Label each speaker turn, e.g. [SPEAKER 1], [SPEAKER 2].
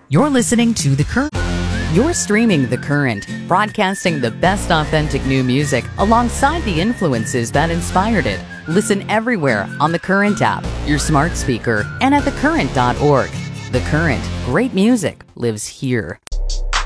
[SPEAKER 1] You're listening to The Current. You're streaming The Current, broadcasting the best authentic new music alongside the influences that inspired it. Listen everywhere on the Current app, your smart speaker, and at thecurrent.org. The Current, great music lives here.